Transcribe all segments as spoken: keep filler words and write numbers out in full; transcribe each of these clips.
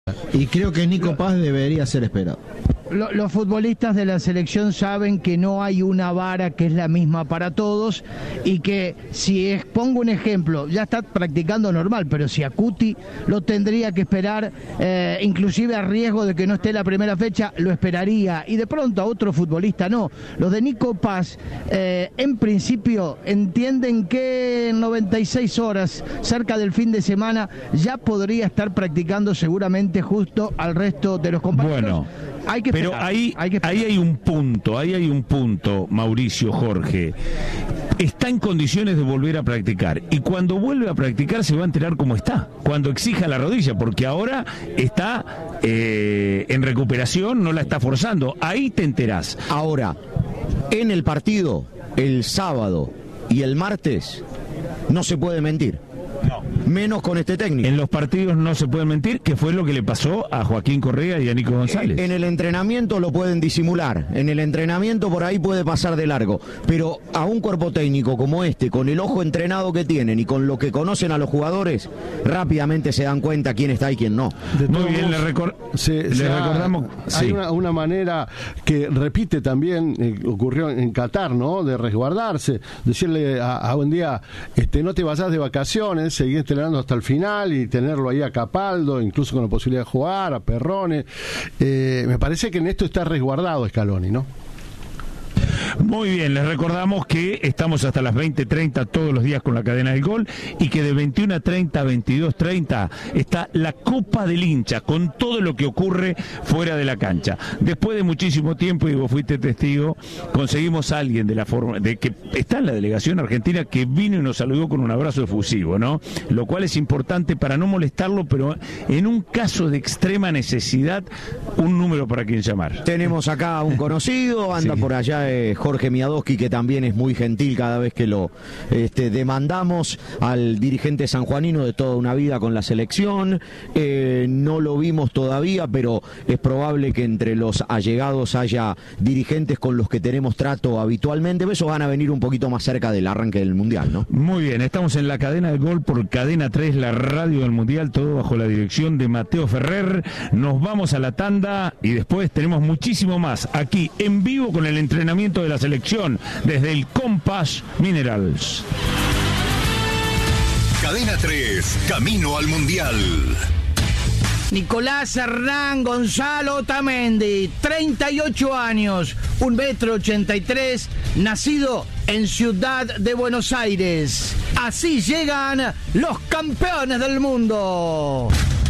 Y creo que Nico Paz debería ser esperado. Los futbolistas de la selección saben que no hay una vara que es la misma para todos y que si es, pongo un ejemplo, ya está practicando normal, pero si a Cuti lo tendría que esperar, eh, inclusive a riesgo de que no esté la primera fecha, lo esperaría, y de pronto a otro futbolista no. Los de Nico Paz, eh, en principio, entienden que en noventa y seis horas, cerca del fin de semana, ya podría estar practicando seguramente justo al resto de los compañeros. Bueno, hay que pero ahí hay, ahí hay un punto, ahí hay un punto, Mauricio, Jorge. Está en condiciones de volver a practicar, y cuando vuelve a practicar se va a enterar cómo está, cuando exija la rodilla, porque ahora está eh, en recuperación, no la está forzando, ahí te enterás. Ahora, en el partido, el sábado y el martes, no se puede mentir. No. Menos con este técnico. En los partidos no se puede mentir, que fue lo que le pasó a Joaquín Correa y a Nico González. En el entrenamiento lo pueden disimular, en el entrenamiento por ahí puede pasar de largo, pero a un cuerpo técnico como este, con el ojo entrenado que tienen y con lo que conocen a los jugadores, rápidamente se dan cuenta quién está y quién no. Muy bien, le, recor se, le se recordamos. Ha, hay sí. una, una manera que repite también, eh, ocurrió en Qatar, ¿no? De resguardarse, decirle a, a un día, este, no te vayas de vacaciones, seguí entrenando hasta el final y tenerlo ahí a Capaldo, incluso con la posibilidad de jugar, a Perrone. Eh, me parece que en esto está resguardado Scaloni, ¿no? Muy bien, les recordamos que estamos hasta las veinte treinta todos los días con la cadena del gol, y que de veintiuno treinta a veintidós treinta está la Copa del Hincha, con todo lo que ocurre fuera de la cancha. Después de muchísimo tiempo, y vos fuiste testigo, conseguimos a alguien de la forma de que está en la delegación argentina, que vino y nos saludó con un abrazo efusivo, ¿no? Lo cual es importante para no molestarlo, pero en un caso de extrema necesidad, un número para quien llamar. Tenemos acá a un conocido, anda sí. por allá eh, Jorge Miadowski, que también es muy gentil cada vez que lo este, demandamos, al dirigente sanjuanino de toda una vida con la selección. Eh, no lo vimos todavía, pero es probable que entre los allegados haya dirigentes con los que tenemos trato habitualmente. Esos van a venir un poquito más cerca del arranque del Mundial, ¿no? Muy bien, estamos en la cadena del gol por Cadena tres, la radio del Mundial, todo bajo la dirección de Mateo Ferrer. Nos vamos a la tanda y después tenemos muchísimo más aquí en vivo con el entrenamiento de la selección desde el Compass Minerals. Cadena tres, camino al Mundial. Nicolás Hernán Gonzalo Otamendi, treinta y ocho años, un metro ochenta y tres, nacido en Ciudad de Buenos Aires. Así llegan los campeones del mundo.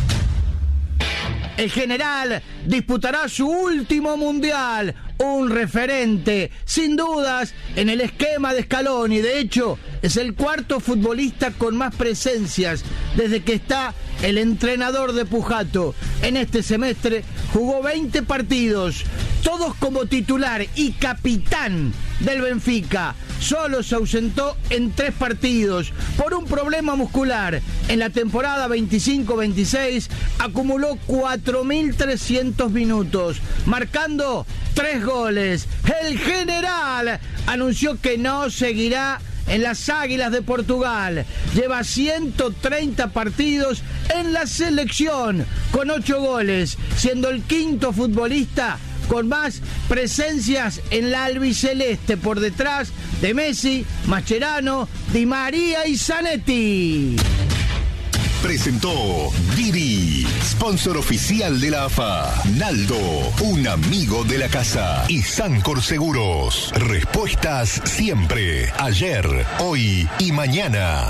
El general disputará su último mundial, un referente, sin dudas, en el esquema de Scaloni. De hecho, es el cuarto futbolista con más presencias desde que está el entrenador de Pujato. En este semestre jugó veinte partidos, todos como titular y capitán del Benfica. Solo se ausentó en tres partidos por un problema muscular. En la temporada veinticinco veintiséis acumuló cuatro mil trescientos minutos, marcando tres goles. El general anunció que no seguirá en las Águilas de Portugal. Lleva ciento treinta partidos en la selección con ocho goles, siendo el quinto futbolista con más presencias en la albiceleste, por detrás de Messi, Mascherano, Di María y Zanetti. Presentó Didi, sponsor oficial de la A F A. Naldo, un amigo de la casa. Y Sancor Seguros, respuestas siempre, ayer, hoy y mañana.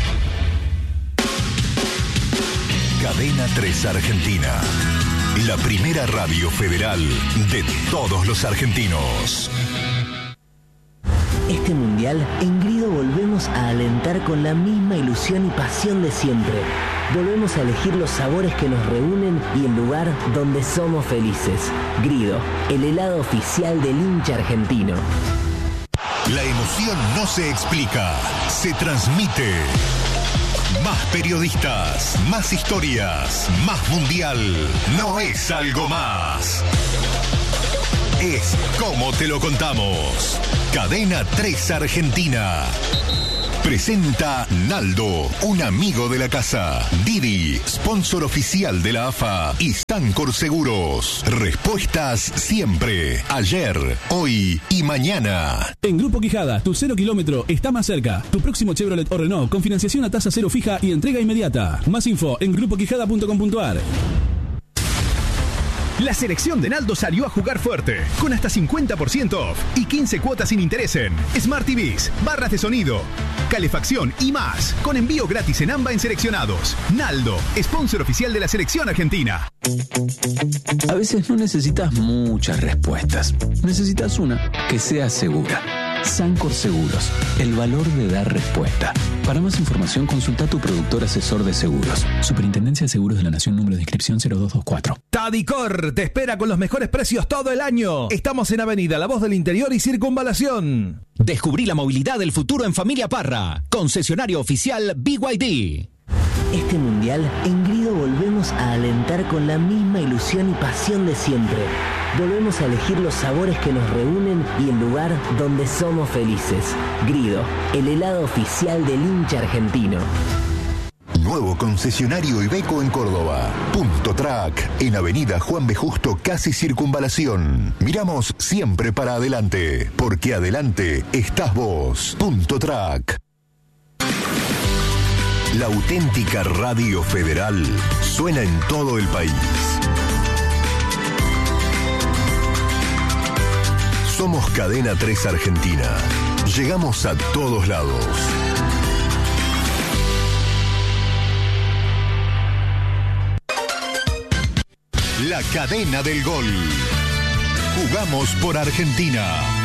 Cadena tres Argentina, la primera radio federal de todos los argentinos. Este mundial, en Grido volvemos a alentar con la misma ilusión y pasión de siempre. Volvemos a elegir los sabores que nos reúnen y el lugar donde somos felices. Grido, el helado oficial del hincha argentino. La emoción no se explica, se transmite. Más periodistas, más historias, más mundial. No es algo más. Es como te lo contamos. Cadena tres Argentina. Presenta Naldo, un amigo de la casa. Didi, sponsor oficial de la A F A. Y Sancor Seguros. Respuestas siempre. Ayer, hoy y mañana. En Grupo Quijada, tu cero kilómetro está más cerca. Tu próximo Chevrolet o Renault con financiación a tasa cero fija y entrega inmediata. Más info en grupo quijada punto com punto a r. La selección de Naldo salió a jugar fuerte, con hasta cincuenta por ciento off y quince cuotas sin interés en Smart T Vs, barras de sonido, calefacción y más, con envío gratis en AMBA en seleccionados. Naldo, sponsor oficial de la selección argentina. A veces no necesitas muchas respuestas, necesitas una que sea segura. Sancor Seguros, el valor de dar respuesta. Para más información, consulta a tu productor asesor de seguros. Superintendencia de Seguros de la Nación, número de inscripción cero dos dos cuatro. Tadicor te espera con los mejores precios todo el año. Estamos en Avenida La Voz del Interior y Circunvalación. Descubrí la movilidad del futuro en Familia Parra. Concesionario oficial B Y D. Este mundial, en Grido volvemos a alentar con la misma ilusión y pasión de siempre. Volvemos a elegir los sabores que nos reúnen y el lugar donde somos felices. Grido, el helado oficial del hincha argentino. Nuevo concesionario Iveco en Córdoba. Punto Track, en Avenida Juan B. Justo, casi Circunvalación. Miramos siempre para adelante, porque adelante estás vos. Punto Track. La auténtica Radio Federal suena en todo el país. Somos Cadena tres Argentina. Llegamos a todos lados. La cadena del gol. Jugamos por Argentina.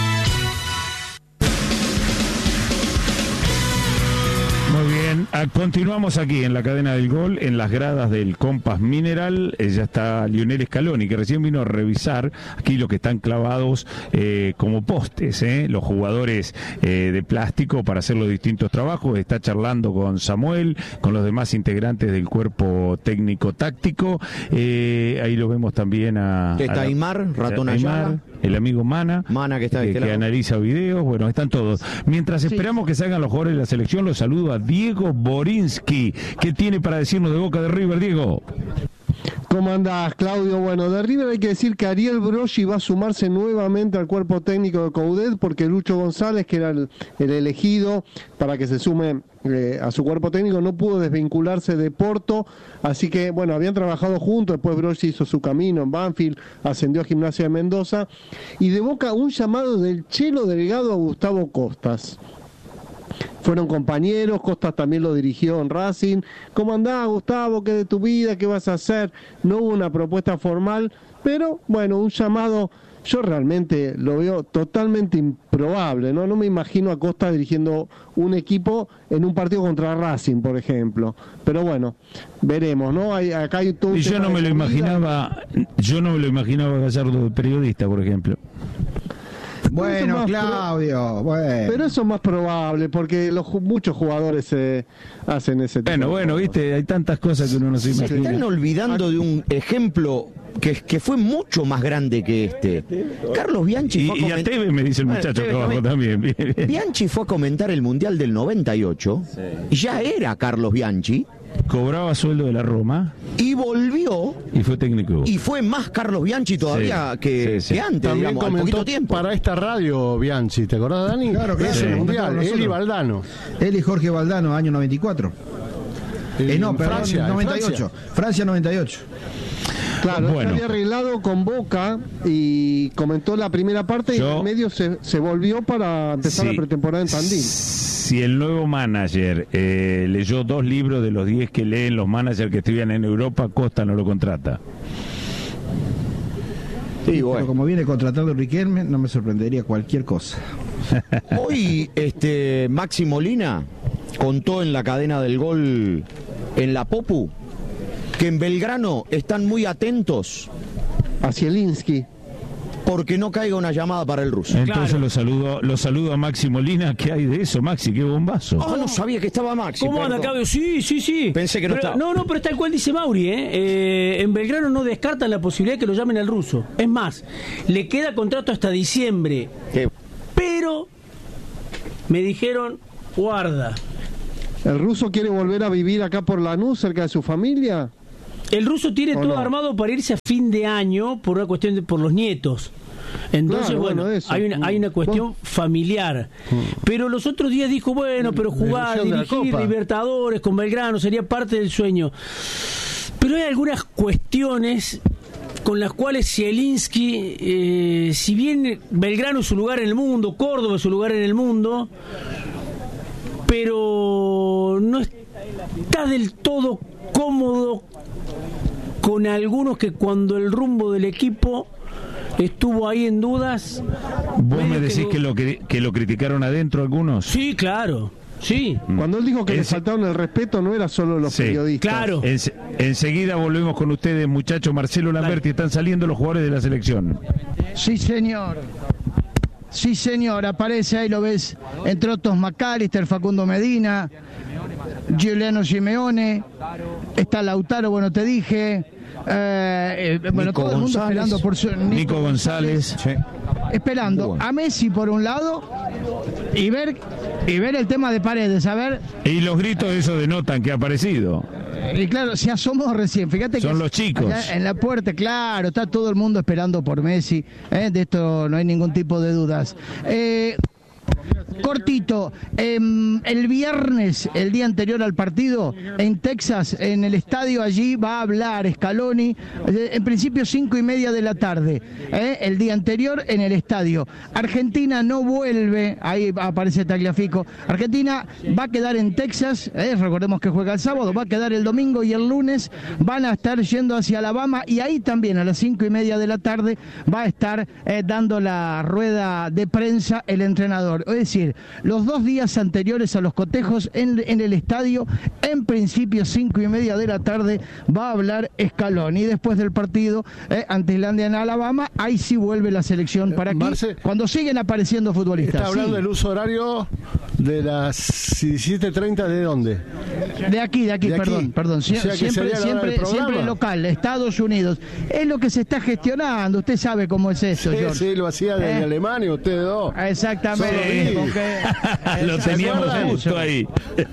Muy bien, ah, continuamos aquí en la cadena del gol, en las gradas del Compass Mineral. Eh, ya está Lionel Scaloni, que recién vino a revisar aquí lo que están clavados eh, como postes, eh, los jugadores eh, de plástico para hacer los distintos trabajos. Está charlando con Samuel, con los demás integrantes del cuerpo técnico-táctico. Eh, ahí lo vemos también a... Está Aymar, Ratón Ayala. El amigo Mana, Mana que, está que, que analiza videos. Bueno, están todos. Mientras esperamos sí. que salgan los jugadores de la selección, los saludo a Diego Borinsky. ¿Qué tiene para decirnos de Boca de River, Diego? ¿Cómo andás, Claudio? Bueno, de River hay que decir que Ariel Broggi va a sumarse nuevamente al cuerpo técnico de Coudet, porque Lucho González, que era el, el elegido para que se sume eh, a su cuerpo técnico, no pudo desvincularse de Porto, así que, bueno, habían trabajado juntos, después Broggi hizo su camino en Banfield, ascendió a Gimnasia de Mendoza, y de Boca un llamado del Chelo Delgado a Gustavo Costas. Fueron compañeros, Costas también lo dirigió en Racing. ¿Cómo andás, Gustavo? ¿Qué de tu vida? ¿Qué vas a hacer? No hubo una propuesta formal, pero bueno, un llamado, yo realmente lo veo totalmente improbable, ¿no? No me imagino a Costas dirigiendo un equipo en un partido contra Racing, por ejemplo. Pero bueno, veremos, ¿no? Hay, acá hay todo un y yo no me lo imaginaba, yo no me lo imaginaba Gallardo de periodista, por ejemplo. Bueno, Claudio, pro... bueno. Pero eso es más probable, porque los muchos jugadores eh, hacen ese tipo. Bueno, bueno, viste, hay tantas cosas que uno no se imagina. Se están olvidando de un ejemplo que, que fue mucho más grande que este. Carlos Bianchi y, fue a comentar... y a Tevez me dice el muchacho que abajo también. Bianchi fue a comentar el Mundial del noventa y ocho, sí. Y ya era Carlos Bianchi. Cobraba sueldo de la Roma y volvió y fue técnico y fue más Carlos Bianchi todavía sí, que, sí, sí. que antes. También digamos, comentó poquito tiempo. Para esta radio Bianchi, ¿te acordás, Dani? Claro, claro. Es sí. el mundial, él y Valdano. Él y Jorge Valdano, año noventa y cuatro. Eh, no, perdón, Francia, noventa y ocho. Francia. Francia noventa y ocho. Claro, bueno. Había arreglado con Boca y comentó la primera parte. Yo, y en el medio se, se volvió para empezar sí, la pretemporada en Tandil. Si el nuevo manager eh, leyó dos libros de los diez que leen los managers que estudian en Europa, Costa no lo contrata. Sí, bueno. Pero como viene contratando Riquelme, no me sorprendería cualquier cosa. Hoy este Maxi Molina contó en la cadena del gol en la Popu que en Belgrano están muy atentos a Zielinski porque no caiga una llamada para el ruso. Entonces claro. lo saludo lo saludo a Maxi Molina. ¿Qué hay de eso, Maxi? ¡Qué bombazo! Oh, no sabía que estaba Maxi. ¿Cómo anda, Claudio? Sí, sí, sí. Pensé que no pero, estaba. No, no, pero está el cual dice Mauri, ¿eh? ¿eh? En Belgrano no descartan la posibilidad de que lo llamen al ruso. Es más, le queda contrato hasta diciembre. ¿Qué? Pero me dijeron, guarda, ¿El ruso quiere volver a vivir acá por Lanús, cerca de su familia? El ruso tiene todo no? armado para irse a fin de año por una cuestión de, por los nietos. Entonces, claro, bueno, bueno hay una, hay una cuestión familiar. Pero los otros días dijo, bueno, pero jugar, dirigir Libertadores con Belgrano sería parte del sueño. Pero hay algunas cuestiones con las cuales Zielinski, eh, si bien Belgrano es su lugar en el mundo, Córdoba es su lugar en el mundo, pero no está del todo cómodo con algunos que cuando el rumbo del equipo estuvo ahí en dudas. ¿Vos me decís que lo, que, que lo criticaron adentro algunos? Sí, claro. Sí. Cuando él dijo que en le faltaron el respeto, no era solo los sí, periodistas. Claro. En, enseguida volvemos con ustedes, muchachos. Marcelo Lamberti, están saliendo los jugadores de la selección. Sí, señor. Sí, señor. Aparece, ahí lo ves, entre otros McAllister, Facundo Medina, Giuliano Simeone, está Lautaro, bueno, te dije. Eh, eh, bueno, Nico todo el mundo González. esperando por su, Nico, Nico González. Sí. Esperando bueno. a Messi por un lado y ver y ver el tema de Paredes, a ver. Y los gritos eso denotan que ha aparecido. Y claro, se asomó recién, fíjate que son los chicos en la puerta, claro, está todo el mundo esperando por Messi, ¿eh? De esto no hay ningún tipo de dudas. Eh, Cortito, eh, el viernes, el día anterior al partido, en Texas, en el estadio allí va a hablar Scaloni, eh, en principio cinco y media de la tarde, eh, el día anterior en el estadio. Argentina no vuelve, ahí aparece Tagliafico, Argentina va a quedar en Texas, eh, recordemos que juega el sábado, va a quedar el domingo y el lunes van a estar yendo hacia Alabama y ahí también a las cinco y media de la tarde va a estar eh, dando la rueda de prensa el entrenador. Es decir, los dos días anteriores a los cotejos en, en el estadio, en principio cinco y media de la tarde, va a hablar Scaloni. Y después del partido eh, ante Islandia en Alabama, ahí sí vuelve la selección para aquí, Marce, cuando siguen apareciendo futbolistas. Está hablando sí. del uso horario de las diecisiete treinta, ¿de dónde? De aquí, de aquí, de perdón, aquí. perdón. Sie o sea, siempre, siempre, siempre local, Estados Unidos. Es lo que se está gestionando, usted sabe cómo es eso, sí, George. Sí, lo hacía desde eh. Alemania, ustedes dos. Exactamente. Porque, lo teníamos justo ahí.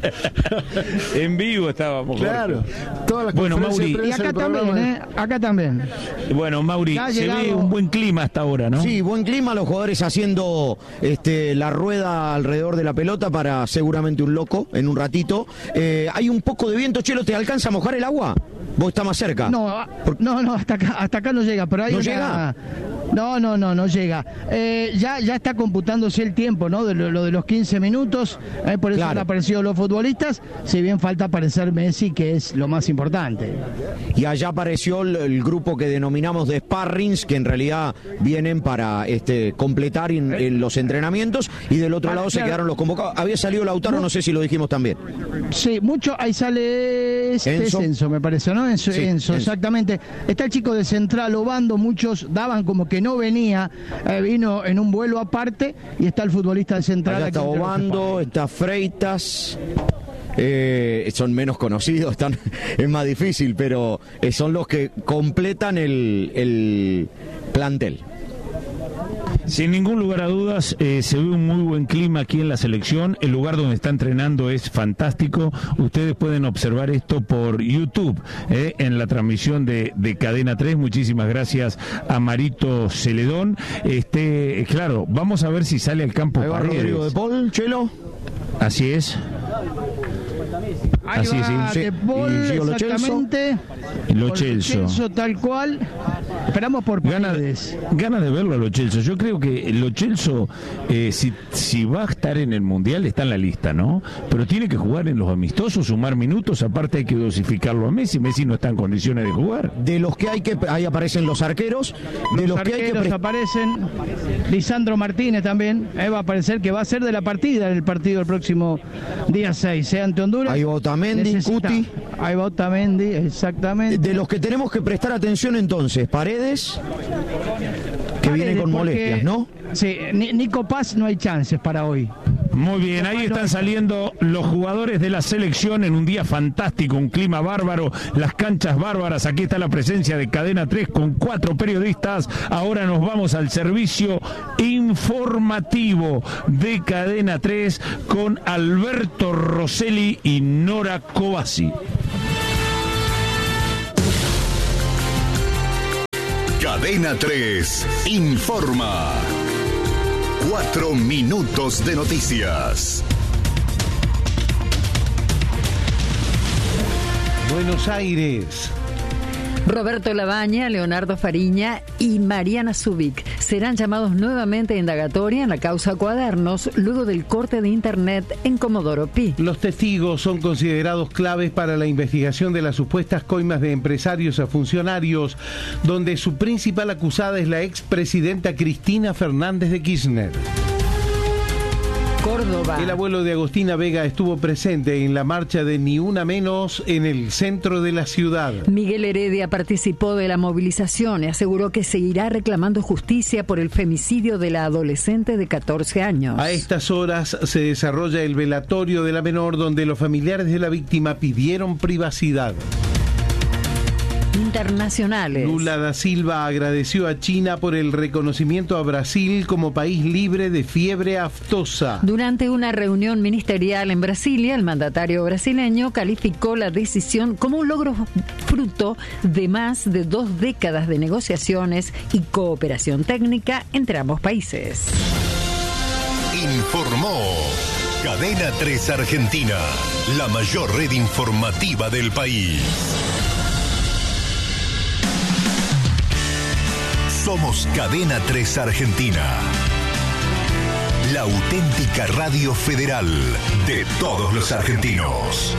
En vivo estábamos. Claro. Todas las bueno, Mauri. Y acá también, ¿eh? Acá también. Bueno, Mauri, se llegado... ve un buen clima hasta ahora, ¿no? Sí, buen clima, los jugadores haciendo este, la rueda alrededor de la pelota para seguramente un loco en un ratito. Eh, hay un poco de viento, Chelo, ¿te alcanza a mojar el agua? ¿Vos estás más cerca? No, no, no, hasta acá, hasta acá no llega, pero hay ¿No una... llega? No, no, no, no llega. Eh, ya, ya está computándose el tiempo, ¿no? De lo, lo de los quince minutos, eh, por eso claro. han aparecido los futbolistas, si bien falta aparecer Messi, que es lo más importante. Y allá apareció el, el grupo que denominamos de sparrings, que en realidad vienen para este, completar en, en los entrenamientos, y del otro ah, lado claro. se quedaron los convocados. Había salido Lautaro, no, no sé si lo dijimos también. Sí, mucho, ahí sale este Enzo, Enzo me parece, ¿no? Enzo, sí, Enzo, Enzo, exactamente. Está el chico de Central, Obando, muchos daban como que no venía, eh, vino en un vuelo aparte, y está el futbolista de Central. Allá está Obando, está Freitas, eh, son menos conocidos, están, es más difícil, pero eh, son los que completan el, el plantel. Sin ningún lugar a dudas, eh, se ve un muy buen clima aquí en la selección. El lugar donde está entrenando es fantástico. Ustedes pueden observar esto por YouTube, eh, en la transmisión de, de Cadena tres. Muchísimas gracias a Marito Celedón. Este, claro, vamos a ver si sale al campo Ahí va Paredes. Rodrigo de Paul, Chelo. Así es. Ahí Así, va, sí. De Paul, exactamente. Lo Celso. Tal cual. Esperamos por Paredes. Gana, gana de verlo a Lo Celso. Yo creo que Lo Celso, eh, si, si va a estar en el Mundial, está en la lista, ¿no? Pero tiene que jugar en los amistosos, sumar minutos. Aparte hay que dosificarlo a Messi. Messi no está en condiciones de jugar. De los que hay que... Ahí aparecen los arqueros. De los, los arqueros que hay que... Pre... aparecen. Lisandro Martínez también. Eh, va a aparecer que va a ser de la partida en el partido el próximo día seis, ¿eh? Ante Honduras. Ahí va Otamendi, Necesita. Cuti. Ahí va Otamendi, exactamente. De los que tenemos que prestar atención entonces, Paredes, que Paredes, viene con molestias, ¿no? Sí, Nico Paz no hay chances para hoy. Muy bien, ahí están saliendo los jugadores de la selección en un día fantástico, un clima bárbaro, las canchas bárbaras. Aquí está la presencia de Cadena tres con cuatro periodistas. Ahora nos vamos al servicio informativo de Cadena tres con Alberto Rosselli y Nora Cobasi. Cadena tres informa. Cuatro minutos de noticias. Buenos Aires. Roberto Labaña, Leonardo Fariña y Mariana Zubik serán llamados nuevamente a indagatoria en la causa Cuadernos luego del corte de internet en Comodoro Pi. Los testigos son considerados claves para la investigación de las supuestas coimas de empresarios a funcionarios, donde su principal acusada es la expresidenta Cristina Fernández de Kirchner. Córdoba. El abuelo de Agostina Vega estuvo presente en la marcha de Ni Una Menos en el centro de la ciudad. Miguel Heredia participó de la movilización y aseguró que seguirá reclamando justicia por el femicidio de la adolescente de catorce años. A estas horas se desarrolla el velatorio de la menor, donde los familiares de la víctima pidieron privacidad. Internacionales. Lula da Silva agradeció a China por el reconocimiento a Brasil como país libre de fiebre aftosa. Durante una reunión ministerial en Brasilia, el mandatario brasileño calificó la decisión como un logro fruto de más de dos décadas de negociaciones y cooperación técnica entre ambos países. Informó Cadena tres Argentina, la mayor red informativa del país. Somos Cadena tres Argentina, la auténtica radio federal de todos los argentinos.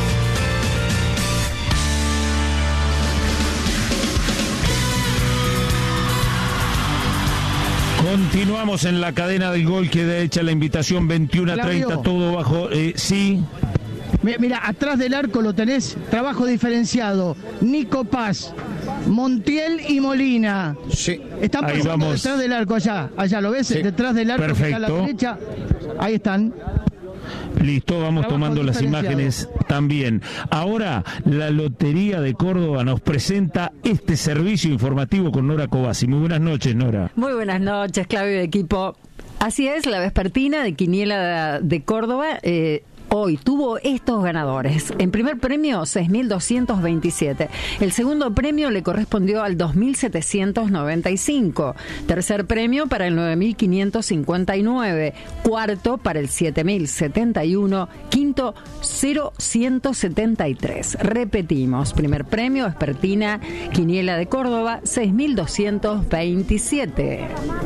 Continuamos en la cadena del gol, queda hecha la invitación veintiuno a treinta, todo bajo, eh, sí. Mira, atrás del arco lo tenés, trabajo diferenciado, Nico Paz, Montiel y Molina. Sí. Están Ahí pasando vamos. detrás del arco, allá, allá, ¿lo ves? Sí. Detrás del arco, Perfecto. a la derecha, ahí están. Listo, vamos Trabajo tomando las imágenes también. Ahora, la Lotería de Córdoba nos presenta este servicio informativo con Nora Cobasi. Muy buenas noches, Nora. Muy buenas noches, Claudio y equipo. Así es, la vespertina de Quiniela de Córdoba eh, hoy tuvo estos ganadores. En primer premio, seis mil doscientos veintisiete. El segundo premio le correspondió al dos mil setecientos noventa y cinco. Tercer premio para el nueve mil quinientos cincuenta y nueve. Cuarto para el siete mil setenta y uno. Quinto, cero ciento setenta y tres. Repetimos, primer premio, vespertina, Quiniela de Córdoba, seis mil doscientos veintisiete.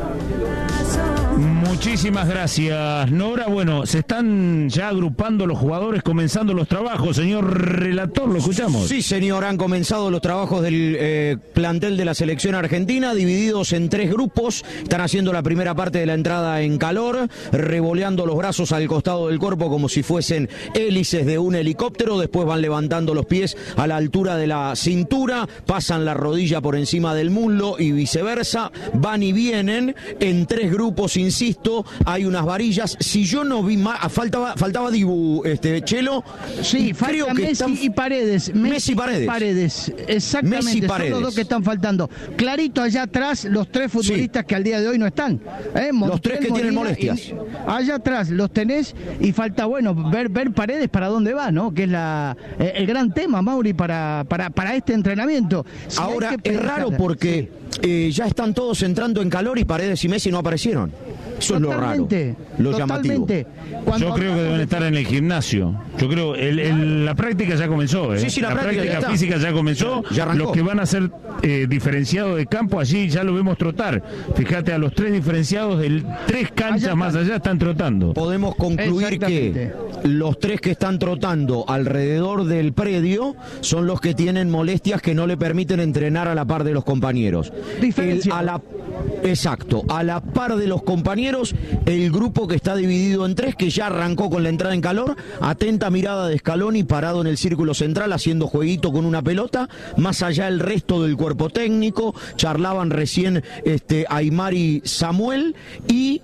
Muchísimas gracias, Nora. Bueno, se están ya agrupando los jugadores, comenzando los trabajos. Señor relator, lo escuchamos. Sí, señor, han comenzado los trabajos del eh, plantel de la selección argentina, divididos en tres grupos. Están haciendo la primera parte de la entrada en calor, revoleando los brazos al costado del cuerpo como si fuesen hélices de un helicóptero. Después van levantando los pies a la altura de la cintura, pasan la rodilla por encima del muslo y viceversa. Van y vienen en tres grupos, insisto. Hay unas varillas. Si yo no vi más, faltaba, faltaba Dibu, este Chelo. Sí, creo falta que Messi están... y Paredes. Messi, Messi y Paredes. Paredes. Exactamente. Messi y Paredes. Son los dos que están faltando. Clarito allá atrás, los tres futbolistas sí. que al día de hoy no están. ¿Eh? Montiel, los tres que Molina, tienen molestias. Y, allá atrás los tenés y falta, bueno, ver, ver Paredes para dónde va, ¿no? Que es la, eh, el gran tema, Mauri, para, para, para este entrenamiento. Si Ahora, que es raro porque sí. eh, ya están todos entrando en calor y Paredes y Messi no aparecieron. Eso totalmente, es lo raro, lo totalmente. llamativo. Cuando Yo creo que deben estar en el gimnasio. Yo creo el, el, la práctica ya comenzó. ¿eh? Sí, sí, la, la práctica, práctica ya física ya comenzó. Ya Los que van a ser eh, diferenciados de campo, allí ya lo vemos trotar. Fíjate, a los tres diferenciados de tres canchas allá más allá están trotando. Podemos concluir que los tres que están trotando alrededor del predio son los que tienen molestias que no le permiten entrenar a la par de los compañeros. El, a la, exacto, a la par de los compañeros, el grupo que está dividido en tres, que ya arrancó con la entrada en calor, atenta mirada de Scaloni parado en el círculo central haciendo jueguito con una pelota, más allá el resto del cuerpo técnico, charlaban recién este, Aymar y Samuel, y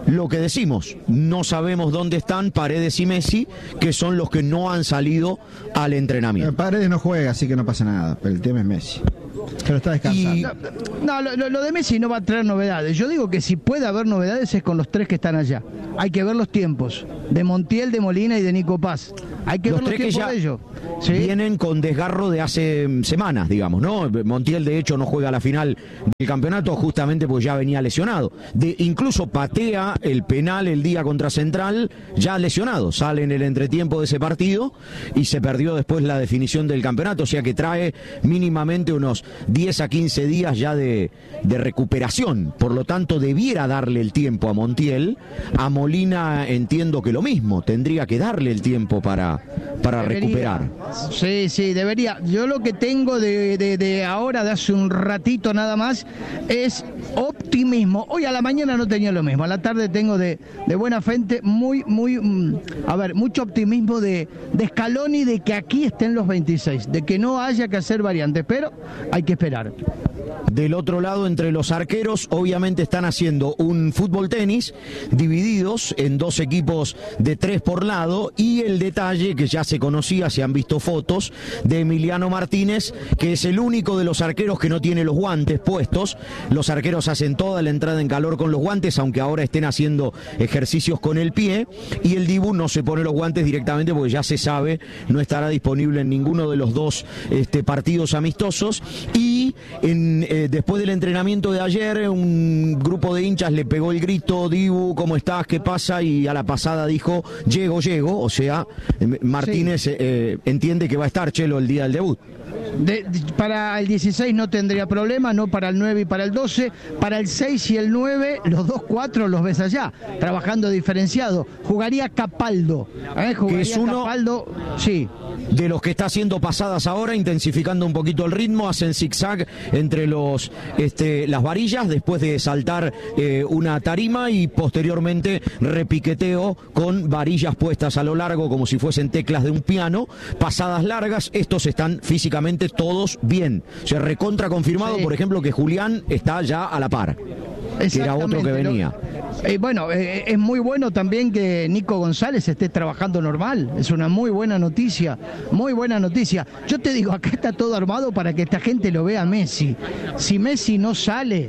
lo que decimos, no sabemos dónde están Paredes y Messi, que son los que no han salido al entrenamiento. Paredes no juega, así que no pasa nada, pero el tema es Messi. Pero está descansando. Y... No, lo, lo de Messi no va a traer novedades. Yo digo que si puede haber novedades es con los tres que están allá. Hay que ver los tiempos de Montiel, de Molina y de Nico Paz. Hay que los ver los tres tiempos que ya de ellos. ¿Sí? Vienen con desgarro de hace semanas, digamos, ¿no? Montiel, de hecho, no juega la final del campeonato justamente porque ya venía lesionado. De, incluso patea el penal el día contra Central, ya lesionado. Sale en el entretiempo de ese partido y se perdió después la definición del campeonato. O sea que trae mínimamente unos diez a quince días ya de, de recuperación. Por lo tanto, debiera darle el tiempo a Montiel. A Molina entiendo que lo mismo. Tendría que darle el tiempo para, para recuperar. Sí, sí, debería. Yo lo que tengo de, de, de ahora, de hace un ratito nada más, es optimismo. Hoy a la mañana no tenía lo mismo. A la tarde tengo de, de buena frente muy, muy, mm, a ver, mucho optimismo de, de Scaloni, de que aquí estén los veintiséis, de que no haya que hacer variantes, pero hay que esperar. Del otro lado, entre los arqueros, obviamente están haciendo un fútbol tenis, divididos en dos equipos de tres por lado, y el detalle que ya se conocía, se han visto fotos, de Emiliano Martínez, que es el único de los arqueros que no tiene los guantes puestos. Los arqueros hacen toda la entrada en calor con los guantes, aunque ahora estén haciendo ejercicios con el pie, y el Dibu no se pone los guantes directamente porque ya se sabe, no estará disponible en ninguno de los dos este, partidos amistosos. Y en, eh, después del entrenamiento de ayer, un grupo de hinchas le pegó el grito: Dibu, ¿cómo estás? ¿Qué pasa? Y a la pasada dijo: llego, llego. O sea, Martínez sí. eh, entiende que va a estar Chelo el día del debut. De, de, para el dieciséis no tendría problema, no para el nueve y para el doce. Para el seis y el nueve, los dos cuatro los ves allá, trabajando diferenciado. Jugaría Capaldo. ¿eh? Jugaría que es uno Capaldo, sí. De los que está haciendo pasadas ahora, intensificando un poquito el ritmo, hacen zigzag entre los este, las varillas después de saltar eh, una tarima, y posteriormente repiqueteo con varillas puestas a lo largo como si fuesen teclas de un piano, pasadas largas. Estos están físicamente todos bien. Se recontra confirmado, sí. Por ejemplo, que Julián está ya a la par, que era otro que venía. Lo, eh, bueno, eh, es muy bueno también que Nico González esté trabajando normal. Es una muy buena noticia, muy buena noticia. Yo te digo, acá está todo armado para que esta gente lo vea a Messi. Si Messi no sale,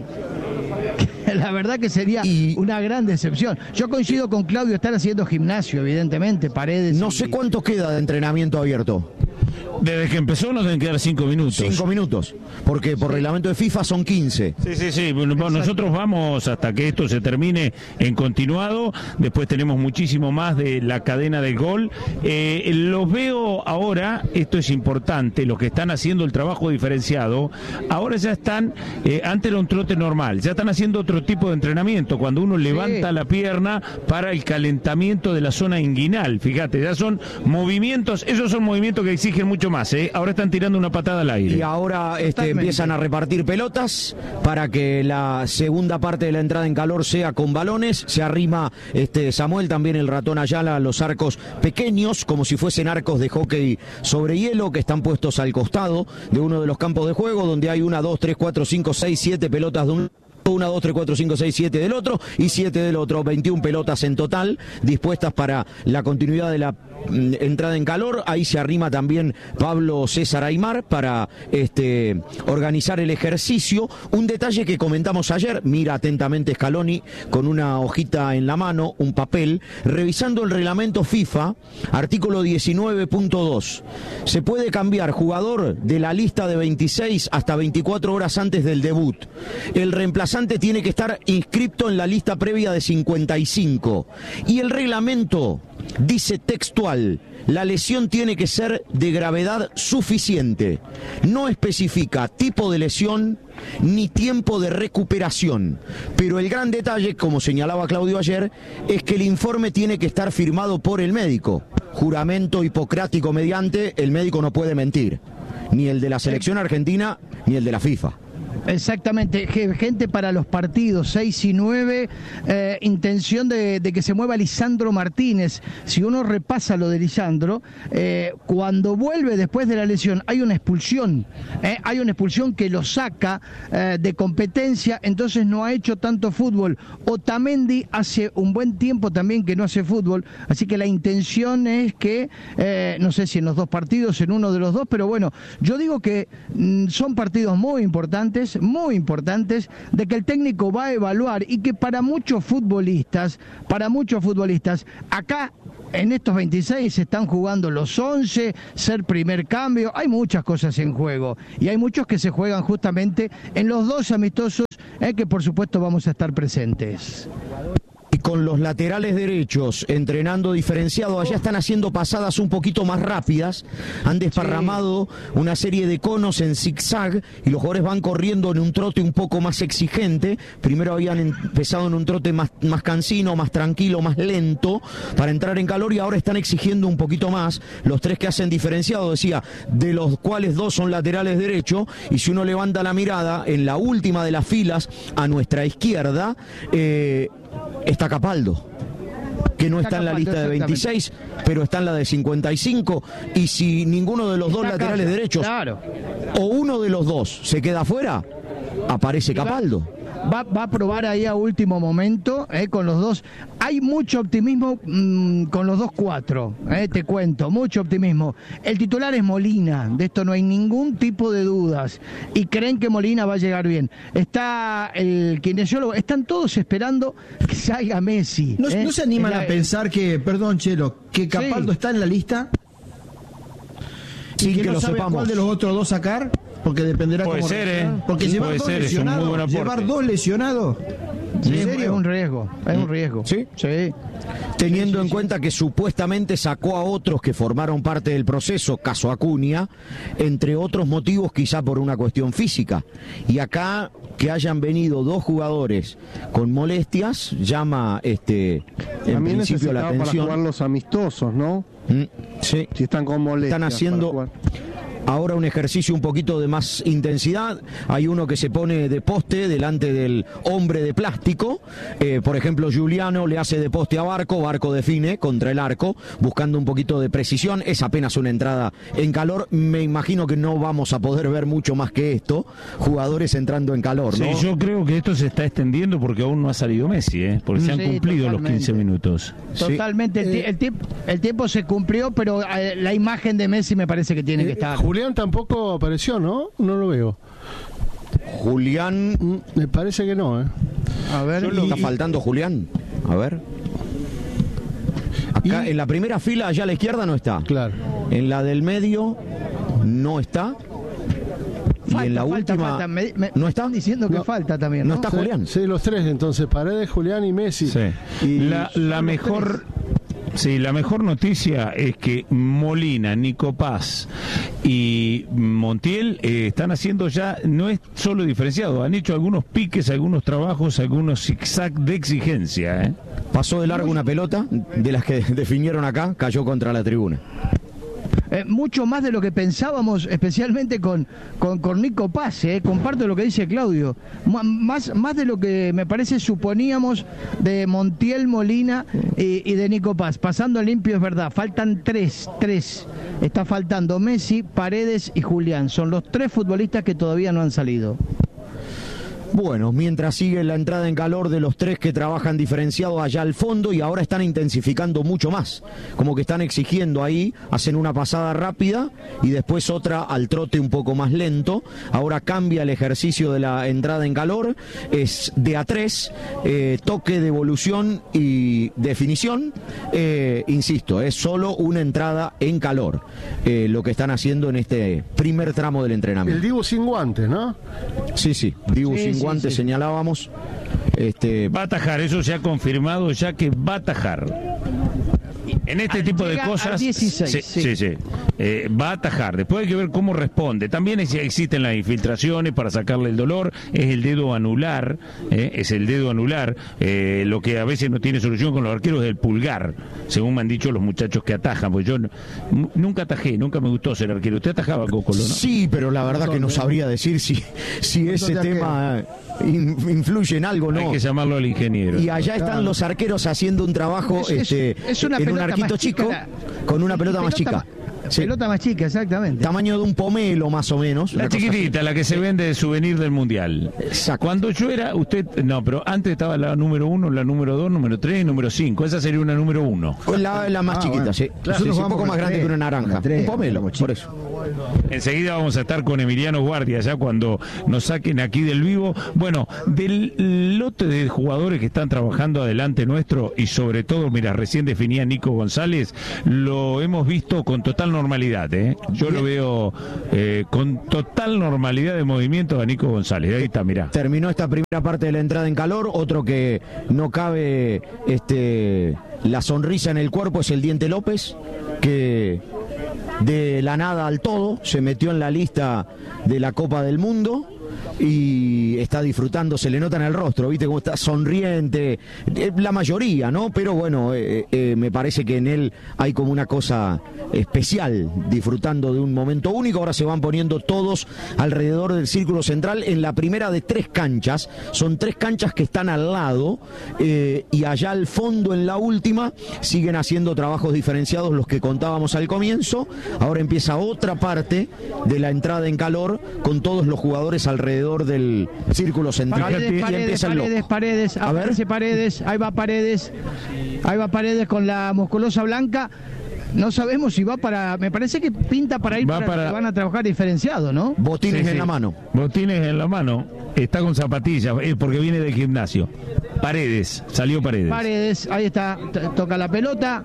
la verdad que sería y una gran decepción. Yo coincido con Claudio, estar haciendo gimnasio, evidentemente, Paredes. No y... sé cuánto queda de entrenamiento abierto. Desde que empezó nos deben quedar cinco minutos. Cinco minutos, porque por sí. reglamento de FIFA son quince. Sí, sí, sí. Bueno, nosotros vamos hasta que esto se termine en continuado. Después tenemos muchísimo más de la cadena del gol. Eh, los veo ahora, esto es importante, los que están haciendo el trabajo diferenciado, ahora ya están, eh, antes era un trote normal, ya están haciendo otro tipo de entrenamiento, cuando uno levanta sí. la pierna para el calentamiento de la zona inguinal. Fíjate, ya son movimientos, esos son movimientos que exigen mucho más, ¿eh? Ahora están tirando una patada al aire. Y ahora este, empiezan a repartir pelotas para que la segunda parte de la entrada en calor sea con balones. Se arrima este, Samuel, también el ratón Ayala, los arcos pequeños, como si fuesen arcos de hockey sobre hielo, que están puestos al costado de uno de los campos de juego, donde hay una, dos, tres, cuatro, cinco, seis, siete pelotas de un... una, dos, tres, cuatro, cinco, seis, siete del otro y siete del otro, veintiuna pelotas en total dispuestas para la continuidad de la mm, entrada en calor. Ahí se arrima también Pablo César Aymar para este, organizar el ejercicio. Un detalle que comentamos ayer, mira atentamente Scaloni con una hojita en la mano, un papel, revisando el reglamento FIFA, artículo diecinueve punto dos. Se puede cambiar jugador de la lista de veintiséis hasta veinticuatro horas antes del debut. El reemplazante tiene que estar inscripto en la lista previa de cincuenta y cinco. Y el reglamento dice textual: la lesión tiene que ser de gravedad suficiente. No especifica tipo de lesión ni tiempo de recuperación. Pero el gran detalle, como señalaba Claudio ayer, es que el informe tiene que estar firmado por el médico. Juramento hipocrático mediante, el médico no puede mentir. Ni el de la selección argentina, ni el de la FIFA. Exactamente, gente para los partidos seis y nueve, eh, intención de, de que se mueva Lisandro Martínez. Si uno repasa lo de Lisandro, eh, cuando vuelve después de la lesión hay una expulsión, eh, hay una expulsión que lo saca eh, de competencia, entonces no ha hecho tanto fútbol. Otamendi hace un buen tiempo también que no hace fútbol, así que la intención es que, eh, no sé si en los dos partidos, en uno de los dos, pero bueno, yo digo que mm, son partidos muy importantes, muy importantes, de que el técnico va a evaluar y que para muchos futbolistas, para muchos futbolistas, acá en estos veintiséis se están jugando los once, ser primer cambio, hay muchas cosas en juego y hay muchos que se juegan justamente en los dos amistosos, eh, que por supuesto vamos a estar presentes. Y con los laterales derechos entrenando diferenciado, allá están haciendo pasadas un poquito más rápidas, han desparramado sí. una serie de conos en zigzag y los jugadores van corriendo en un trote un poco más exigente. Primero habían empezado en un trote más, más cansino, más tranquilo, más lento para entrar en calor y ahora están exigiendo un poquito más. Los tres que hacen diferenciado, decía, de los cuales dos son laterales derechos, y si uno levanta la mirada en la última de las filas a nuestra izquierda, eh, está Capaldo, que no está en la lista de veintiséis, pero está en la de cincuenta y cinco, y si ninguno de los dos laterales derechos, claro, o uno de los dos se queda afuera, aparece Capaldo. Va, va a probar ahí a último momento, eh, con los dos. Hay mucho optimismo mmm, con los dos cuatro, eh, te cuento, mucho optimismo. El titular es Molina, de esto no hay ningún tipo de dudas, y creen que Molina va a llegar bien. Está el kinesiólogo, están todos esperando que salga Messi. ¿No, eh, ¿no se animan la, a pensar que, perdón Chelo, que Capaldo sí. está en la lista? Sin ¿Y que, que no lo sabe sepamos. ¿Cuál de los otros dos sacar? Porque dependerá puede cómo ser, ¿eh? Porque llevar puede dos ser, lesionados, llevar dos lesionados. ¿En sí, serio? Es un riesgo, es un riesgo. ¿Sí? Sí. Teniendo sí, sí, en cuenta sí. que supuestamente sacó a otros que formaron parte del proceso, caso Acuña, entre otros motivos quizá por una cuestión física. Y acá que hayan venido dos jugadores con molestias llama este en También principio la atención. Para jugar los amistosos, ¿no? Mm, sí. Si están con molestias. Están haciendo ahora un ejercicio un poquito de más intensidad. Hay uno que se pone de poste delante del hombre de plástico. Eh, por ejemplo, Giuliano le hace de poste a Barco. Barco define contra el arco, buscando un poquito de precisión. Es apenas una entrada en calor. Me imagino que no vamos a poder ver mucho más que esto. Jugadores entrando en calor, ¿no? Sí, yo creo que esto se está extendiendo porque aún no ha salido Messi, ¿eh? Porque se han sí, cumplido totalmente. Los quince minutos. Totalmente. Sí. El, el, tiempo, el tiempo se cumplió, pero eh, la imagen de Messi me parece que tiene eh, que estar. Julián tampoco apareció, ¿no? No lo veo. Julián, me parece que no, ¿eh? A ver, y... está faltando Julián. A ver. Acá y... en la primera fila, allá a la izquierda no está. Claro. En la del medio no está. Falta, y en la falta, última falta. Me, me, no está diciendo que no, falta también, ¿no? No está sí, Julián. Sí, los tres entonces, Paredes, Julián y Messi. Sí. Y la, la mejor Sí, la mejor noticia es que Molina, Nico Paz y Montiel eh, están haciendo ya, no es solo diferenciado, han hecho algunos piques, algunos trabajos, algunos zigzag de exigencia. ¿eh? Pasó de largo una pelota, de las que definieron acá, cayó contra la tribuna. Eh, mucho más de lo que pensábamos, especialmente con, con, con Nico Paz, eh. Comparto lo que dice Claudio, más, más de lo que me parece suponíamos de Montiel, Molina y, y de Nico Paz. Pasando limpio es verdad, faltan tres, tres, está faltando Messi, Paredes y Julián, son los tres futbolistas que todavía no han salido. Bueno, mientras sigue la entrada en calor de los tres que trabajan diferenciados allá al fondo y ahora están intensificando mucho más, como que están exigiendo ahí, hacen una pasada rápida y después otra al trote un poco más lento. Ahora cambia el ejercicio de la entrada en calor, es de a tres, eh, toque, devolución y definición. Eh, insisto, es solo una entrada en calor, eh, lo que están haciendo en este primer tramo del entrenamiento. El Dibu sin guantes, ¿no? Sí, sí, Dibu sí, sin sí, guantes sí. Señalábamos. Este... Va a atajar, eso se ha confirmado ya que va a atajar. En este tipo de cosas, dieciséis, sí, sí. sí, sí. Eh, va a atajar. Después hay que ver cómo responde. También es- existen las infiltraciones para sacarle el dolor. Es el dedo anular, eh, es el dedo anular. Eh, lo que a veces no tiene solución con los arqueros es el pulgar, según me han dicho los muchachos que atajan. Pues yo n- nunca atajé, nunca me gustó ser arquero. ¿Usted atajaba, Cocolo, no? Sí, pero la verdad que no sabría decir si, si ese de tema in- influye en algo o no. Hay que llamarlo al ingeniero. Y allá están los arqueros haciendo un trabajo Es- es- este, es una en un pelota arquito más chica, chico la- con una pelota, más pelota chica. Sí. Pelota más chica, exactamente. Tamaño de un pomelo más o menos. La una cosa chiquitita, la que se vende de souvenir del mundial. Exacto. Cuando yo era, usted, no, pero antes estaba la número uno, la número dos, número tres, número cinco. Esa sería una número uno. así. La, la más Ah, chiquita, bueno. sí. Claro. Sí, sí, Nosotros un poco jugamos más con grande tres, que una naranja. con tres, un pomelo, éramos por chicos. eso. Enseguida vamos a estar con Emiliano Guardia, ya cuando nos saquen aquí del vivo. Bueno, del lote de jugadores que están trabajando adelante nuestro, y sobre todo, mira, recién definía Nico González, lo hemos visto con total normalidad, ¿eh? Yo lo veo eh, con total normalidad de movimiento a Nico González. Ahí está, mirá. Terminó esta primera parte de la entrada en calor. Otro que no cabe este la sonrisa en el cuerpo es el Diente López, que de la nada al todo se metió en la lista de la Copa del Mundo y está disfrutando, se le nota en el rostro, viste cómo está sonriente, eh, la mayoría, ¿no? Pero bueno, eh, eh, me parece que en él hay como una cosa especial, disfrutando de un momento único. Ahora se van poniendo todos alrededor del círculo central en la primera de tres canchas, son tres canchas que están al lado, eh, y allá al fondo en la última siguen haciendo trabajos diferenciados los que contábamos al comienzo. Ahora empieza otra parte de la entrada en calor con todos los jugadores alrededor del círculo central. Paredes, Y Paredes, empieza el Paredes, loco. Paredes, A ver. aparece Paredes, ahí va Paredes, ahí va Paredes con la musculosa blanca. No sabemos si va para, me parece que pinta para ir Va para, para- que van a trabajar diferenciado, ¿no? Botines Sí, en sí. la mano. Botines en la mano. Está con zapatillas, es porque viene del gimnasio. Paredes, salió Paredes. Paredes, ahí está, t- toca la pelota.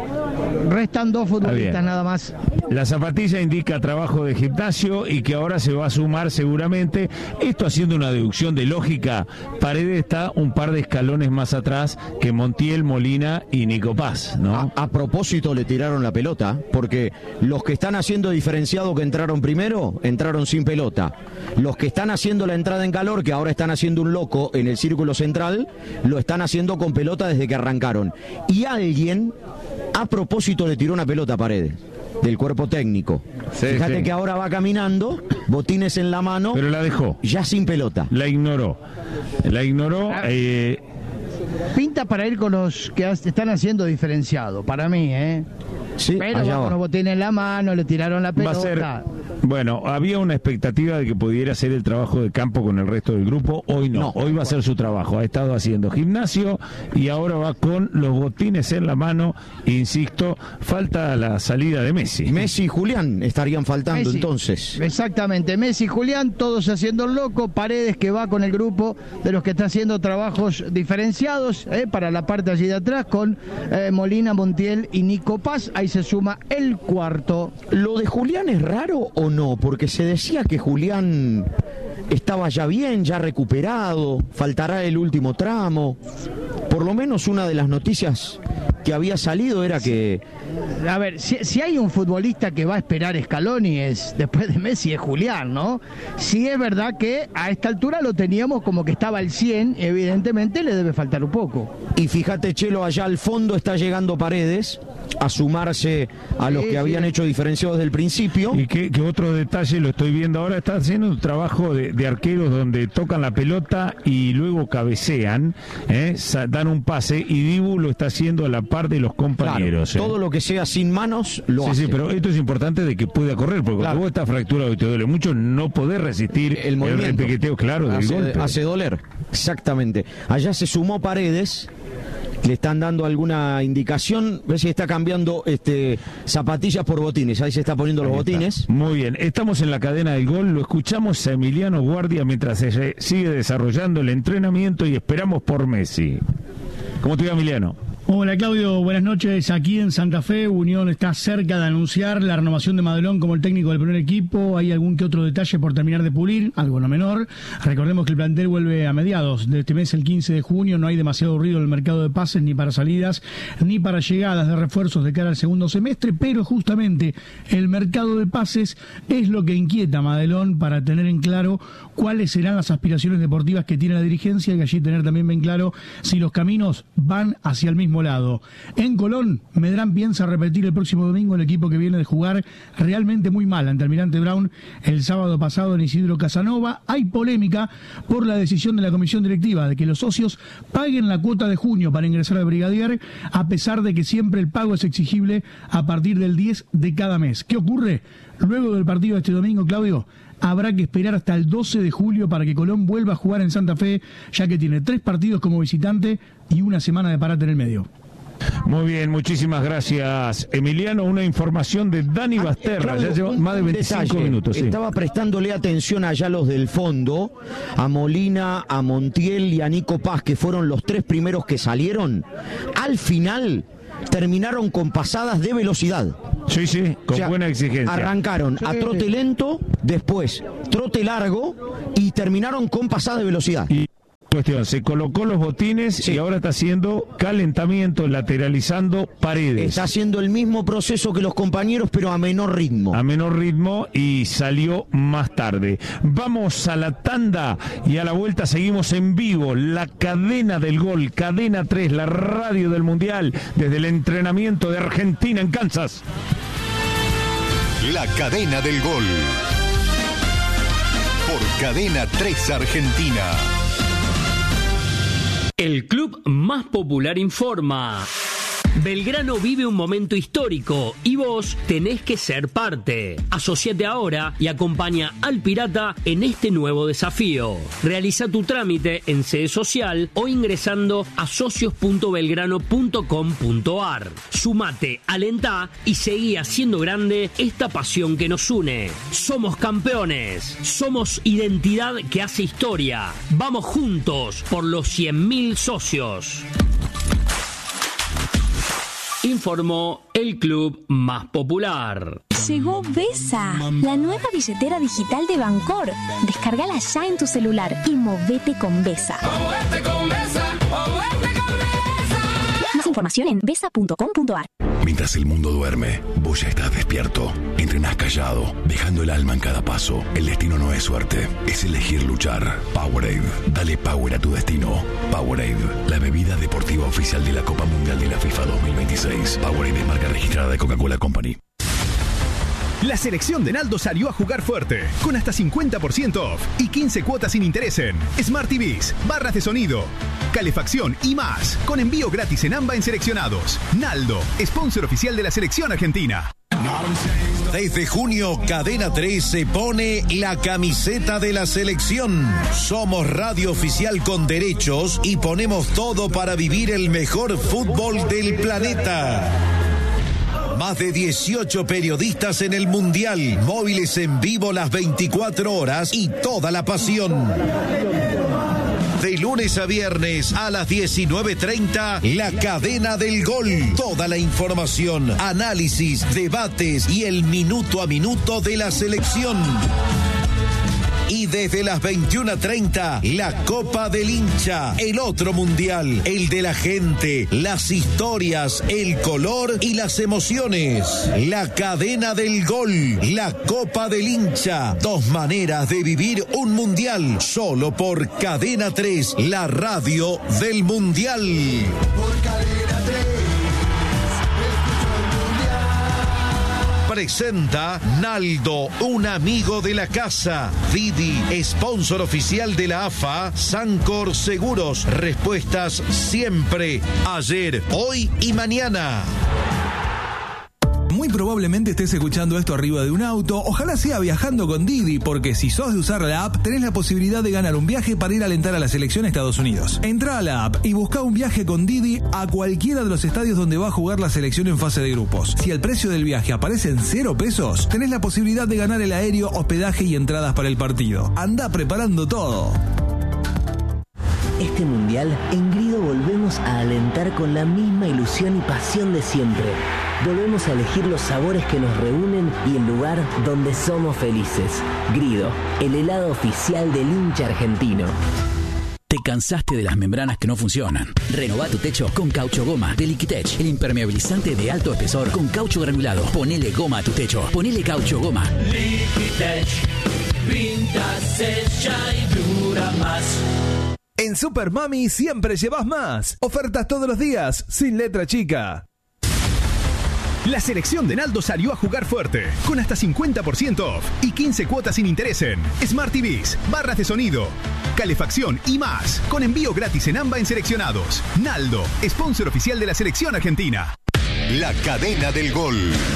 Restan dos futbolistas bien. nada más. La zapatilla indica trabajo de gimnasio y que ahora se va a sumar seguramente. Esto haciendo una deducción de lógica. Paredes está un par de escalones más atrás que Montiel, Molina y Nico Paz, ¿no? A, a propósito le tiraron la pelota, porque los que están haciendo diferenciado que entraron primero, entraron sin pelota. Los que están haciendo la entrada en calor, que ahora están haciendo un loco en el círculo central, lo están haciendo con pelota desde que arrancaron. Y alguien, a propósito, le tiró una pelota a Paredes, del cuerpo técnico. Sí, Fíjate sí. que ahora va caminando, botines en la mano, Pero la dejó. ya sin pelota. La ignoró. La ignoró. eh, Pinta para ir con los que has- están haciendo diferenciado, para mí, ¿eh? Sí, Pero allá va va. con los botines en la mano, le tiraron la va pelota. a ser. Bueno, había una expectativa de que pudiera hacer el trabajo de campo con el resto del grupo. Hoy no. No. Hoy va a ser su trabajo. Ha estado haciendo gimnasio y ahora va con los botines en la mano. Insisto, falta la salida de Messi. Messi y Julián estarían faltando Messi. entonces. Exactamente, Messi y Julián, todos haciendo el loco. Paredes, que va con el grupo de los que está haciendo trabajos diferenciados, eh, para la parte allí de atrás, con eh, Molina, Montiel y Nico Paz. Ahí se suma el cuarto. ¿Lo de Julián es raro o no? Porque se decía que Julián estaba ya bien, ya recuperado, faltará el último tramo. Por lo menos una de las noticias que había salido era que... A ver, si, si hay un futbolista que va a esperar Scaloni es, después de Messi, es Julián, ¿no? Sí es verdad que a esta altura lo teníamos como que estaba al cien, evidentemente le debe faltar un poco. Y fíjate, Chelo, allá al fondo está llegando Paredes a sumarse a los Sí, que sí. habían hecho diferenciados desde el principio. Y que, que otro detalle, lo estoy viendo ahora, está haciendo un trabajo de, de arqueros donde tocan la pelota y luego cabecean, ¿eh? Sa- dan un pase, y Dibu lo está haciendo a la par de los compañeros. Claro, ¿eh? todo lo que sea sin manos lo Sí, hace. sí, pero esto es importante de que pueda correr, porque Claro. cuando vos estás fracturado y te duele mucho, no podés resistir el movimiento. repiqueteo, claro, del hace, golpe. hace doler. Exactamente. Allá se sumó Paredes. Le están dando alguna indicación, ve si está cambiando este zapatillas por botines. Ahí se está poniendo los Ahí está. botines. Muy bien, estamos en la cadena del gol, lo escuchamos a Emiliano Guardia mientras se re- sigue desarrollando el entrenamiento y esperamos por Messi. ¿Cómo te va, Emiliano? Hola Claudio, buenas noches. Aquí en Santa Fe, Unión está cerca de anunciar la renovación de Madelón como el técnico del primer equipo. Hay algún que otro detalle por terminar de pulir, algo no menor. Recordemos que el plantel vuelve a mediados de este mes, el quince de junio. No hay demasiado ruido en el mercado de pases, ni para salidas, ni para llegadas de refuerzos de cara al segundo semestre, pero justamente el mercado de pases es lo que inquieta a Madelón para tener en claro cuáles serán las aspiraciones deportivas que tiene la dirigencia y allí tener también bien claro si los caminos van hacia el mismo lado. En Colón, Medrán piensa repetir el próximo domingo el equipo que viene de jugar realmente muy mal ante Almirante Brown el sábado pasado en Isidro Casanova. Hay polémica por la decisión de la comisión directiva de que los socios paguen la cuota de junio para ingresar al Brigadier, a pesar de que siempre el pago es exigible a partir del diez de cada mes. ¿Qué ocurre? Luego del partido de este domingo, Claudio, habrá que esperar hasta el doce de julio para que Colón vuelva a jugar en Santa Fe, ya que tiene tres partidos como visitante y una semana de parate en el medio. Muy bien, muchísimas gracias, Emiliano. Una información de Dani Basterra, ya lleva más de veinticinco detalle. minutos. Sí. Estaba prestándole atención allá los del fondo, a Molina, a Montiel y a Nico Paz, que fueron los tres primeros que salieron. Al final terminaron con pasadas de velocidad. Sí, sí, con o sea, buena exigencia. Arrancaron a trote lento, después trote largo y terminaron con pasada de velocidad. Y cuestión, se colocó los botines, sí, y ahora está haciendo calentamiento, lateralizando paredes. Está haciendo el mismo proceso que los compañeros, pero a menor ritmo. A menor ritmo y salió más tarde. Vamos a la tanda y a la vuelta seguimos en vivo. La cadena del gol, Cadena tres, la radio del Mundial, desde el entrenamiento de Argentina en Kansas. La cadena del gol. Por Cadena tres Argentina. El club más popular informa. Belgrano vive un momento histórico y vos tenés que ser parte. Asociate ahora y acompaña al Pirata en este nuevo desafío. Realiza tu trámite en sede social o ingresando a socios punto belgrano punto com punto ar. Sumate, alentá y seguí haciendo grande esta pasión que nos une. Somos campeones. Somos identidad que hace historia. Vamos juntos por los cien mil socios. Informó el club más popular. Llegó Vesa, la nueva billetera digital de Bancor. Descárgala ya en tu celular y movete con Vesa. Movete con Vesa, movete con Vesa. Más información en vesa punto com punto ar. Mientras el mundo duerme, vos ya estás despierto. Entrenás callado, dejando el alma en cada paso. El destino no es suerte, es elegir luchar. Powerade, dale power a tu destino. Powerade, la bebida deportiva oficial de la Copa Mundial de la FIFA dos mil veintiséis. Powerade es marca registrada de Coca-Cola Company. La selección de Naldo salió a jugar fuerte, con hasta cincuenta por ciento off y quince cuotas sin interés en Smart T Vs, barras de sonido, calefacción y más, con envío gratis en AMBA en seleccionados. Naldo, sponsor oficial de la selección argentina. Desde junio, Cadena tres se pone la camiseta de la selección. Somos radio oficial con derechos y ponemos todo para vivir el mejor fútbol del planeta. Más de dieciocho periodistas en el Mundial, móviles en vivo las veinticuatro horas y toda la pasión. De lunes a viernes a las diecinueve treinta, la cadena del gol. Toda la información, análisis, debates y el minuto a minuto de la selección. Y desde las veintiuna treinta, la Copa del Hincha, el otro mundial, el de la gente, las historias, el color y las emociones. La cadena del gol, la Copa del Hincha, dos maneras de vivir un mundial, solo por Cadena tres, la radio del Mundial. Por Cadena tres. Presenta Naldo, un amigo de la casa. Didi, sponsor oficial de la A F A. Sancor Seguros, respuestas siempre, ayer, hoy y mañana. Muy probablemente estés escuchando esto arriba de un auto, ojalá sea viajando con Didi, porque si sos de usar la app, tenés la posibilidad de ganar un viaje para ir a alentar a la selección a Estados Unidos. Entrá a la app y buscá un viaje con Didi a cualquiera de los estadios donde va a jugar la selección en fase de grupos. Si el precio del viaje aparece en cero pesos, tenés la posibilidad de ganar el aéreo, hospedaje y entradas para el partido. Andá preparando todo. Este mundial, en Grido volvemos a alentar con la misma ilusión y pasión de siempre. Volvemos a elegir los sabores que nos reúnen y el lugar donde somos felices. Grido, el helado oficial del hincha argentino. ¿Te cansaste de las membranas que no funcionan? Renová tu techo con Caucho Goma de Liquitech, el impermeabilizante de alto espesor con caucho granulado. Ponele goma a tu techo. Ponele Caucho Goma. Liquitech, pinta, sella y dura más. En Super Mami siempre llevas más. Ofertas todos los días, sin letra chica. La selección de Naldo salió a jugar fuerte, con hasta cincuenta por ciento off y quince cuotas sin interés en Smart T Vs, barras de sonido, calefacción y más, con envío gratis en AMBA en seleccionados. Naldo, sponsor oficial de la selección argentina. La cadena del gol.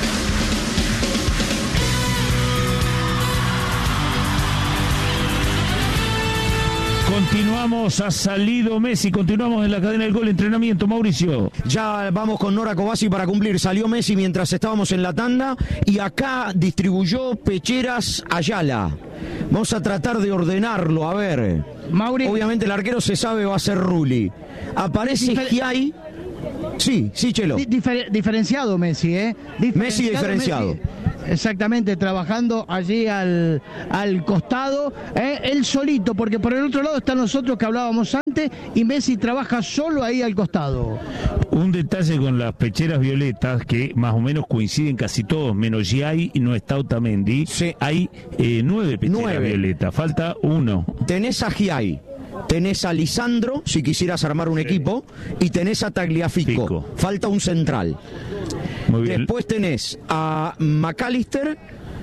Continuamos, ha salido Messi, continuamos en la cadena del gol, entrenamiento, Mauricio. Ya vamos con Nora Cobasi para cumplir, salió Messi mientras estábamos en la tanda y acá distribuyó Pecheras Ayala. Vamos a tratar de ordenarlo, a ver. Mauri. Obviamente el arquero se sabe va a ser Rulli. Aparece Difer- Giai. Sí, sí, Chelo. Difer- diferenciado Messi, ¿eh? Diferenciado Messi diferenciado. Messi. Exactamente, trabajando allí al, al costado, ¿eh? Él solito, porque por el otro lado están nosotros que hablábamos antes y Messi trabaja solo ahí al costado. Un detalle con las pecheras violetas que más o menos coinciden casi todos, menos Giai y no está Otamendi. Sí. Hay eh, nueve pecheras Nueve. violetas, falta uno. Tenés a Giai, tenés a Lisandro, si quisieras armar un equipo, y tenés a Tagliafico. Fico. Falta un central. Muy bien. Después tenés a McAllister,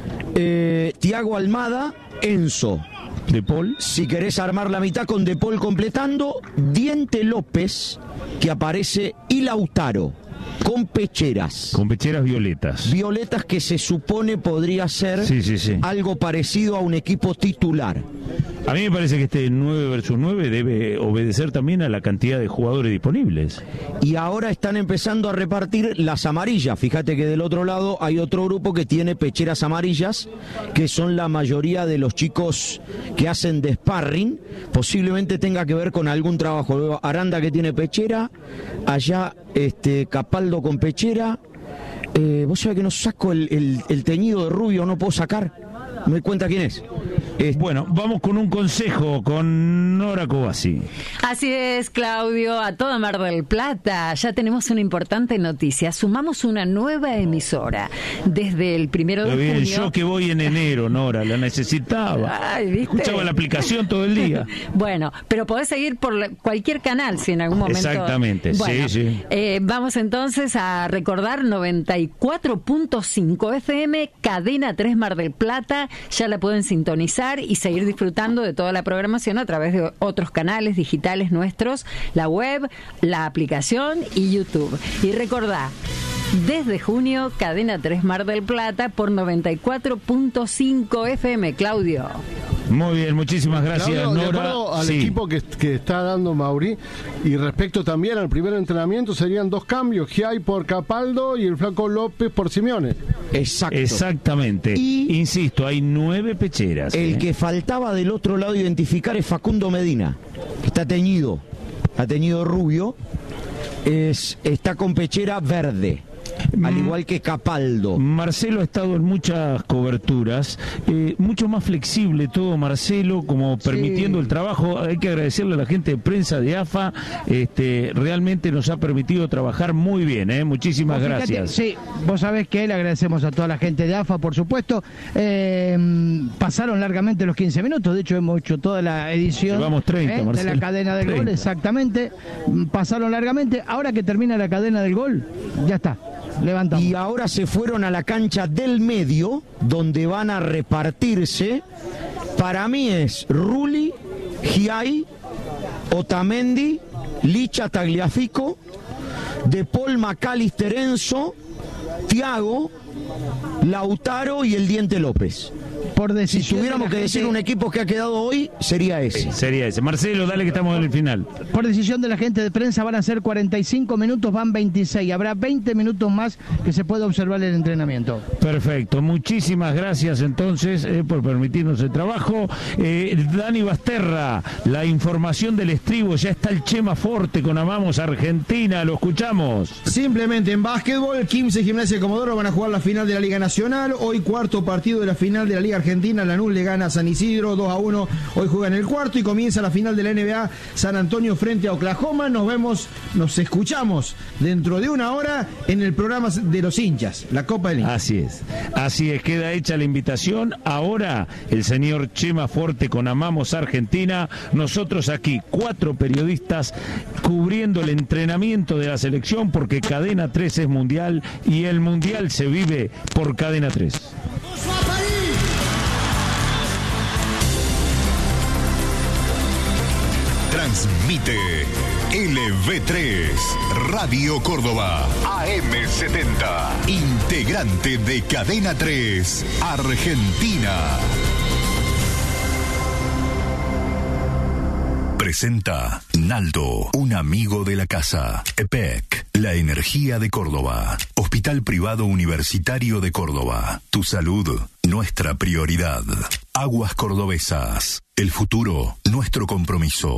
eh, Thiago Almada, Enzo. De Paul. Si querés armar la mitad con De Paul completando, Diente López, que aparece, y Lautaro, con pecheras. Con pecheras violetas. Violetas que se supone podría ser Sí, sí, sí. algo parecido a un equipo titular. A mí me parece que este nueve versus nueve debe obedecer también a la cantidad de jugadores disponibles. Y ahora están empezando a repartir las amarillas. Fíjate que del otro lado hay otro grupo que tiene pecheras amarillas, que son la mayoría de los chicos que hacen de sparring. Posiblemente tenga que ver con algún trabajo. Luego Aranda, que tiene pechera, allá este Capaldo con pechera. Eh, vos sabés que no saco el, el, el teñido de rubio, no puedo sacar. Me doy cuenta quién es. Bueno, vamos con un consejo con Nora Cobasi. Así es, Claudio, a toda Mar del Plata. Ya tenemos una importante noticia. Sumamos una nueva emisora. Desde el primero de Está bien, junio. yo que voy en enero, Nora, la necesitaba. Ay, ¿viste? Escuchaba la aplicación todo el día. Bueno, pero podés seguir por la- cualquier canal si en algún momento. Exactamente, Bueno, sí, sí. eh, vamos entonces a recordar noventa y cuatro punto cinco F M, Cadena tres Mar del Plata. Ya la pueden sintonizar y seguir disfrutando de toda la programación a través de otros canales digitales nuestros, la web, la aplicación y YouTube. Y recordá, desde junio, Cadena tres Mar del Plata por noventa y cuatro punto cinco F M, Claudio. Muy bien, muchísimas gracias, Claudio, de Nora. acuerdo al Sí. equipo que, que está dando Mauri, y respecto también al primer entrenamiento, serían dos cambios: Giai por Capaldo y el Flaco López por Simeone. Exacto. Exactamente. Y- Insisto, hay nueve pecheras. El ¿eh? que faltaba del otro lado identificar es Facundo Medina, que está teñido, está teñido rubio, es, está con pechera verde, al igual que Capaldo. Marcelo ha estado en muchas coberturas, eh, mucho más flexible todo Marcelo, como permitiendo el trabajo. Hay que agradecerle a la gente de prensa de A F A, este, realmente nos ha permitido trabajar muy bien, ¿eh? Muchísimas Vos fíjate, gracias. sí, vos sabés que le agradecemos a toda la gente de A F A, por supuesto. Eh, pasaron largamente los quince minutos, de hecho hemos hecho toda la edición Llevamos treinta, eh, de Marcelo. la cadena del treinta. gol, exactamente. Mm, Pasaron largamente, ahora que termina la cadena del gol, ya está. Levantamos. Y ahora se fueron a la cancha del medio, donde van a repartirse. Para mí es Rulli, Giai, Otamendi, Licha, Tagliafico, De Paul, McAllister, Enzo, Thiago, Lautaro y el Diente López. Por decisión si tuviéramos de que decir un equipo que ha quedado hoy, sería ese. Sería ese. Marcelo, dale que estamos en el final. Por decisión de la gente de prensa van a ser cuarenta y cinco minutos, van veintiséis. Habrá veinte minutos más que se pueda observar el entrenamiento. Perfecto. Muchísimas gracias entonces eh, por permitirnos el trabajo. Eh, Dani Basterra, la información del estribo, ya está el Chema Forte con Amamos Argentina, lo escuchamos. Simplemente en básquetbol, quince Gimnasia de Comodoro van a jugar la final de la Liga Nacional. Hoy cuarto partido de la final de la Liga Argentina. Lanús le gana a San Isidro dos a uno. Hoy juegan el cuarto y comienza la final de la N B A. San Antonio frente a Oklahoma. Nos vemos, nos escuchamos dentro de una hora en el programa de los hinchas, la Copa del Hincha. Así es, así es, queda hecha la invitación. Ahora el señor Chema Forte con Amamos Argentina. Nosotros aquí, cuatro periodistas cubriendo el entrenamiento de la selección, porque Cadena tres es mundial y el mundial se vive por Cadena tres. Transmite L V tres, Radio Córdoba, A M setenta, integrante de Cadena tres, Argentina. Presenta Naldo, un amigo de la casa. E P E C, la energía de Córdoba. Hospital Privado Universitario de Córdoba. Tu salud, nuestra prioridad. Aguas Cordobesas, el futuro, nuestro compromiso.